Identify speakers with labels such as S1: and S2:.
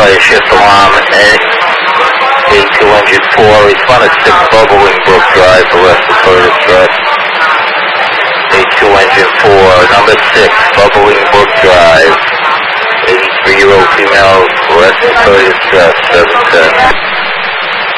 S1: Charlie, shift alarm, A2 engine 4, respond to 6 Bubbling Brook Drive for respiratory distress. A2 engine 4, number 6, Bubbling Brook Drive, 83-year-old female, respiratory distress, 710.